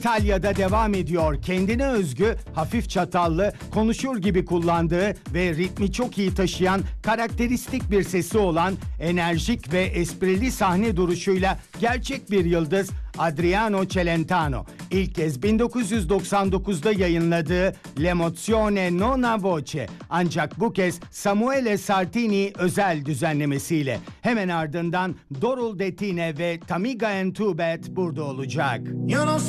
İtalya'da devam ediyor. Kendine özgü, hafif çatallı, konuşur gibi kullandığı ve ritmi çok iyi taşıyan karakteristik bir sesi olan, enerjik ve esprili sahne duruşuyla gerçek bir yıldız Adriano Celentano. İlk kez 1999'da yayınladığı L'emozione non ha voce, ancak bu kez Samuele Sartini özel düzenlemesiyle. Hemen ardından Dorul Detine ve Tamiga and Tubet burada olacak.